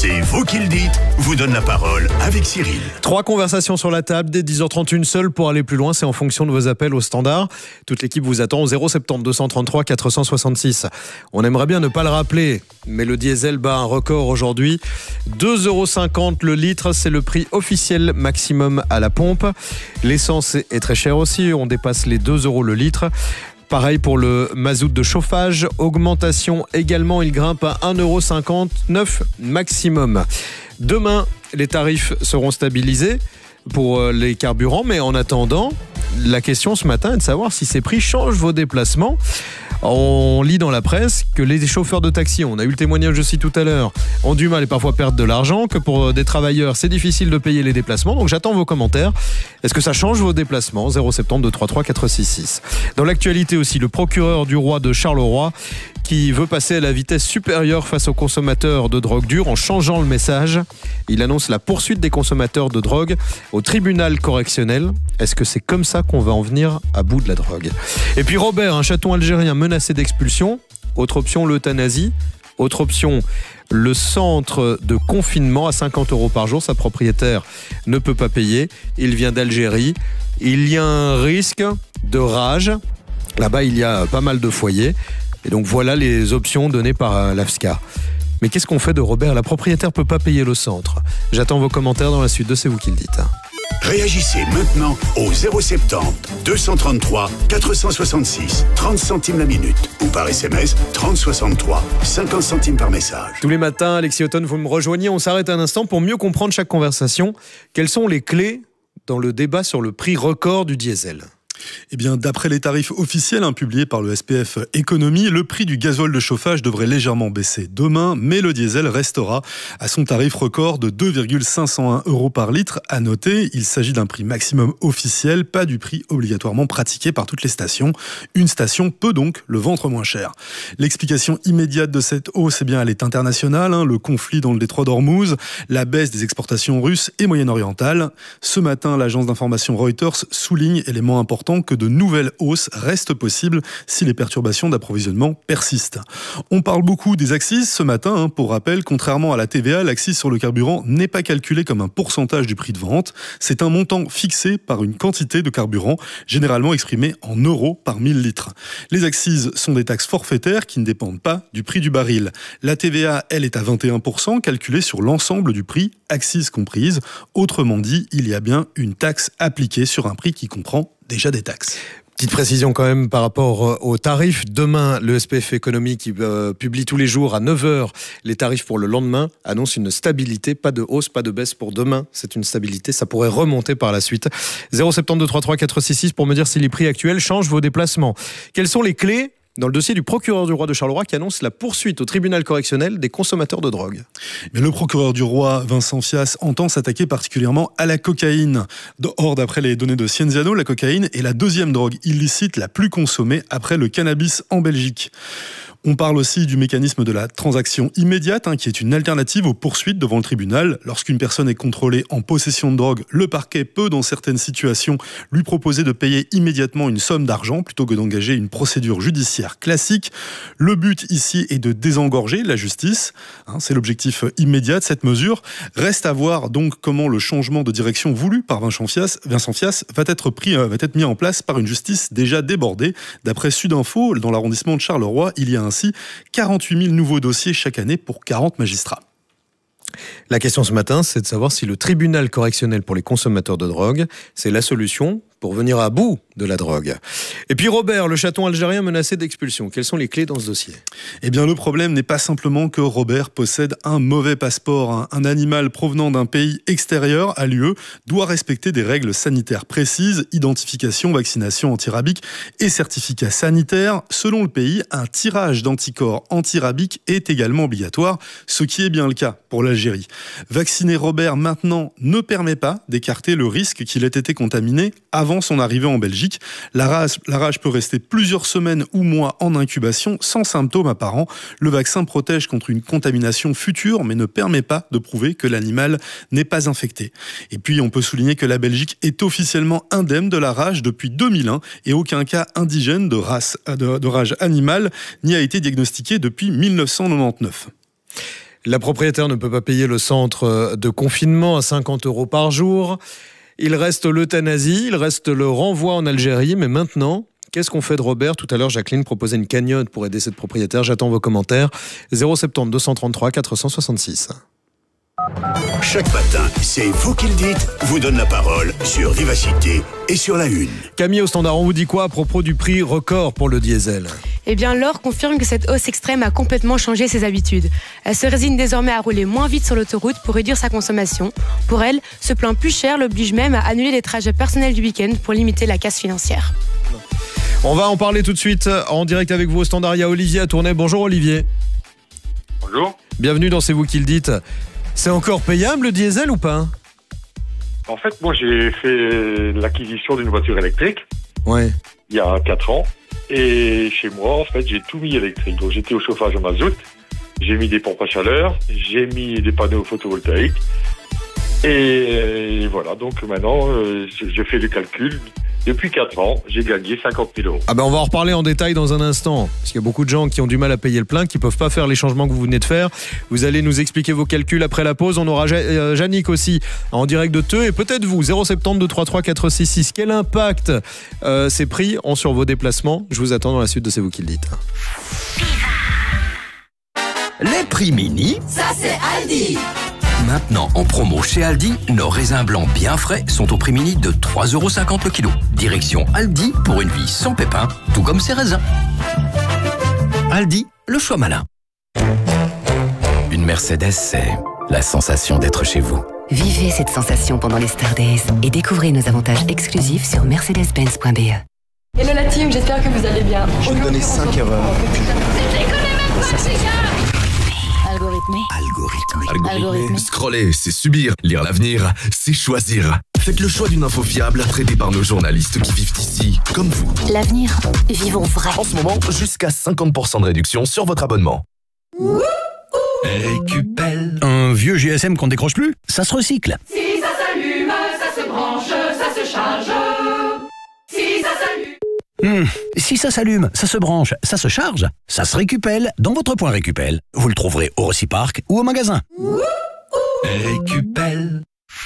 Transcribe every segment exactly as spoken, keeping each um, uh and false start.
C'est vous qui le dites, vous donne la parole avec Cyril. Trois conversations sur la table, dès dix heures trente, une seule pour aller plus loin, c'est en fonction de vos appels au standard. Toute l'équipe vous attend au zéro sept zéro deux cent trente-trois quatre cent soixante-six. On aimerait bien ne pas le rappeler, mais le diesel bat un record aujourd'hui. deux euros cinquante le litre, c'est le prix officiel maximum à la pompe. L'essence est très chère aussi, on dépasse les deux euros le litre. Pareil pour le mazout de chauffage, augmentation également, il grimpe à un euro cinquante-neuf maximum. Demain, les tarifs seront stabilisés pour les carburants, mais en attendant, la question ce matin est de savoir si ces prix changent vos déplacements. On lit dans la presse que les chauffeurs de taxi, on a eu le témoignage aussi tout à l'heure, ont du mal et parfois perdent de l'argent, que pour des travailleurs, c'est difficile de payer les déplacements. Donc j'attends vos commentaires. Est-ce que ça change vos déplacements ? zéro sept zéro deux trois trois quatre six six. Dans l'actualité aussi, le procureur du roi de Charleroi qui veut passer à la vitesse supérieure face aux consommateurs de drogue dure en changeant le message. Il annonce la poursuite des consommateurs de drogue au tribunal correctionnel. Est-ce que c'est comme ça qu'on va en venir à bout de la drogue ? Et puis Robert, un chaton algérien menacé d'expulsion. Autre option, l'euthanasie. Autre option, le centre de confinement à cinquante euros par jour. Sa propriétaire ne peut pas payer. Il vient d'Algérie. Il y a un risque de rage. Là-bas, il y a pas mal de foyers. Et donc voilà les options données par l'A F S C A. Mais qu'est-ce qu'on fait de Robert ? La propriétaire ne peut pas payer le centre. J'attends vos commentaires dans la suite de C'est vous qui le dites. Réagissez maintenant au zéro sept zéro deux cent trente-trois quatre cent soixante-six, trente centimes la minute ou par S M S trente soixante-trois, cinquante centimes par message. Tous les matins, Alexis Othon, vous me rejoignez. On s'arrête un instant pour mieux comprendre chaque conversation. Quelles sont les clés dans le débat sur le prix record du diesel ? Eh bien, d'après les tarifs officiels hein, publiés par le S P F Économie, le prix du gasoil de chauffage devrait légèrement baisser demain, mais le diesel restera à son tarif record de deux virgule cinq cent un euros par litre. À noter, il s'agit d'un prix maximum officiel, pas du prix obligatoirement pratiqué par toutes les stations. Une station peut donc le vendre moins cher. L'explication immédiate de cette hausse, eh bien, elle est internationale. Hein, le conflit dans le détroit d'Ormuz, la baisse des exportations russes et moyen-orientales. Ce matin, l'agence d'information Reuters souligne, élément important, que de nouvelles hausses restent possibles si les perturbations d'approvisionnement persistent. On parle beaucoup des accises ce matin. Hein. Pour rappel, contrairement à la T V A, l'accise sur le carburant n'est pas calculée comme un pourcentage du prix de vente. C'est un montant fixé par une quantité de carburant, généralement exprimée en euros par mille litres. Les accises sont des taxes forfaitaires qui ne dépendent pas du prix du baril. La T V A, elle, est à vingt et un pour cent, calculée sur l'ensemble du prix, accises comprises. Autrement dit, il y a bien une taxe appliquée sur un prix qui comprend déjà des taxes. Petite précision quand même par rapport aux tarifs. Demain, le S P F Économie qui euh, publie tous les jours à neuf heures les tarifs pour le lendemain annonce une stabilité, pas de hausse, pas de baisse pour demain. C'est une stabilité, ça pourrait remonter par la suite. zéro sept zéro deux trois trois quatre six six pour me dire si les prix actuels changent vos déplacements. Quelles sont les clés dans le dossier du procureur du roi de Charleroi qui annonce la poursuite au tribunal correctionnel des consommateurs de drogue? Mais le procureur du roi, Vincent Fias, entend s'attaquer particulièrement à la cocaïne. Or, d'après les données de Scienziano, la cocaïne est la deuxième drogue illicite la plus consommée après le cannabis en Belgique. On parle aussi du mécanisme de la transaction immédiate, hein, qui est une alternative aux poursuites devant le tribunal. Lorsqu'une personne est contrôlée en possession de drogue, le parquet peut, dans certaines situations, lui proposer de payer immédiatement une somme d'argent plutôt que d'engager une procédure judiciaire classique. Le but ici est de désengorger la justice. Hein, c'est l'objectif immédiat de cette mesure. Reste à voir donc comment le changement de direction voulu par Vincent Fias, Vincent Fias va être pris, euh, va être mis en place par une justice déjà débordée. D'après Sudinfo, dans l'arrondissement de Charleroi, il y a ainsi quarante-huit mille nouveaux dossiers chaque année pour quarante magistrats. La question ce matin, c'est de savoir si le tribunal correctionnel pour les consommateurs de drogue, c'est la solution pour venir à bout de la drogue. Et puis Robert, le chaton algérien menacé d'expulsion. Quelles sont les clés dans ce dossier ? Eh bien, le problème n'est pas simplement que Robert possède un mauvais passeport. Un animal provenant d'un pays extérieur à l'U E doit respecter des règles sanitaires précises, identification, vaccination antirabique et certificat sanitaire. Selon le pays, un tirage d'anticorps antirabiques est également obligatoire, ce qui est bien le cas pour l'Algérie. Vacciner Robert maintenant ne permet pas d'écarter le risque qu'il ait été contaminé avant son arrivée en Belgique. La rage, la rage peut rester plusieurs semaines ou mois en incubation sans symptômes apparents. Le vaccin protège contre une contamination future, mais ne permet pas de prouver que l'animal n'est pas infecté. Et puis, on peut souligner que la Belgique est officiellement indemne de la rage depuis deux mille un et aucun cas indigène de, race, de, de rage animale n'y a été diagnostiqué depuis mille neuf cent quatre-vingt-dix-neuf. La propriétaire ne peut pas payer le centre de confinement à cinquante euros par jour. Il reste l'euthanasie, il reste le renvoi en Algérie, mais maintenant, qu'est-ce qu'on fait de Robert ? Tout à l'heure, Jacqueline proposait une cagnotte pour aider cette propriétaire. J'attends vos commentaires. zéro sept zéro deux cent trente-trois quatre cent soixante-six. Chaque matin, c'est vous qui le dites, vous donne la parole sur Vivacité et sur la Une. Camille au standard, on vous dit quoi à propos du prix record pour le diesel ? Eh bien, Laure confirme que cette hausse extrême a complètement changé ses habitudes. Elle se résigne désormais à rouler moins vite sur l'autoroute pour réduire sa consommation. Pour elle, ce plein plus cher l'oblige même à annuler les trajets personnels du week-end pour limiter la casse financière. On va en parler tout de suite en direct avec vous au standard. Il y a Olivier à Tournai. Bonjour Olivier. Bonjour. Bienvenue dans C'est vous qui le dites. C'est encore payable le diesel ou pas ? En fait, moi, j'ai fait l'acquisition d'une voiture électrique. Ouais. Il y a quatre ans. Et chez moi, en fait, j'ai tout mis électrique. Donc, j'étais au chauffage au mazout. J'ai mis des pompes à chaleur. J'ai mis des panneaux photovoltaïques. Et voilà. Donc, maintenant, euh, je fais le calcul. Depuis quatre ans, j'ai gagné cinquante mille euros. Ah ben on va en reparler en détail dans un instant. Parce qu'il y a beaucoup de gens qui ont du mal à payer le plein, qui ne peuvent pas faire les changements que vous venez de faire. Vous allez nous expliquer vos calculs après la pause. On aura Yannick aussi en direct de Teux. Et peut-être vous, zéro sept zéro deux trois trois quatre six six. Quel impact euh, ces prix ont sur vos déplacements ? Je vous attends dans la suite de C'est vous qui le dites. Les prix mini, ça c'est Aldi. Maintenant en promo chez Aldi, nos raisins blancs bien frais sont au prix mini de trois euros cinquante le kilo. Direction Aldi pour une vie sans pépins, tout comme ses raisins. Aldi, le choix malin. Une Mercedes, c'est la sensation d'être chez vous. Vivez cette sensation pendant les Star Days et découvrez nos avantages exclusifs sur mercedes benz point b e. Hello la team, j'espère que vous allez bien. Je vais te donner cinq erreurs. Algorithmé. Algorithmé. Algorithmé. Scroller, c'est subir. Lire l'avenir, c'est choisir. Faites le choix d'une info fiable, traitée par nos journalistes qui vivent ici, comme vous. L'avenir, vivons vrai. En ce moment, jusqu'à cinquante pour cent de réduction sur votre abonnement. Récupel. Un vieux G S M qu'on décroche plus, ça se recycle. Si ça s'allume, ça se branche, ça se charge. Si ça s'allume. Hum, si ça s'allume, ça se branche, ça se charge, ça se récupelle dans votre point Récupel. Vous le trouverez au Reciparc ou au magasin. Récupel.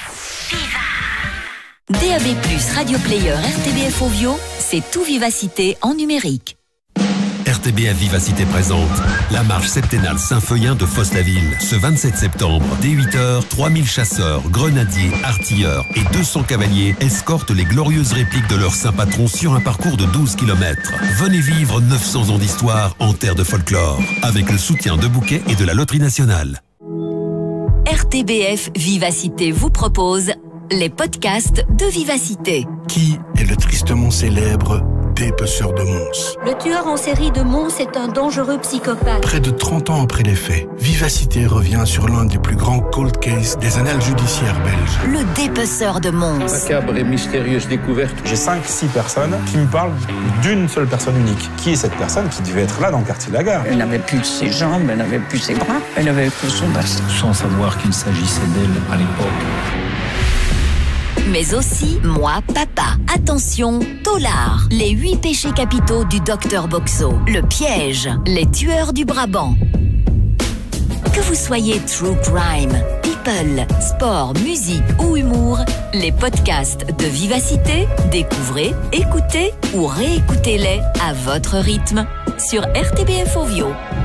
D A B plus, Radio Player, R T B F Ovio, c'est tout Vivacité en numérique. R T B F Vivacité présente la marche septennale Saint-Feuillin de Fosse-la-Ville. Ce vingt-sept septembre, dès huit heures, trois mille chasseurs, grenadiers, artilleurs et deux cents cavaliers escortent les glorieuses répliques de leur saint patron sur un parcours de douze kilomètres. Venez vivre neuf cents ans d'histoire en terre de folklore, avec le soutien de Bouquet et de la Loterie Nationale. R T B F Vivacité vous propose les podcasts de Vivacité. Qui est le tristement célèbre dépeceur de Mons? Le tueur en série de Mons est un dangereux psychopathe. Près de trente ans après les faits, Vivacité revient sur l'un des plus grands cold cases des annales judiciaires belges. Le dépeceur de Mons. Macabre et mystérieuse découverte. J'ai cinq six personnes qui me parlent d'une seule personne unique. Qui est cette personne qui devait être là dans le quartier de la gare? Elle n'avait plus ses jambes, elle n'avait plus ses bras, elle avait que son bassin. Sans savoir qu'il s'agissait d'elle à l'époque. Mais aussi Moi, Papa. Attention, Tolard. Les huit péchés capitaux du docteur Boxo. Le piège. Les tueurs du Brabant. Que vous soyez true crime, people, sport, musique ou humour, les podcasts de Vivacité, découvrez, écoutez ou réécoutez-les à votre rythme sur R T B F Ovio.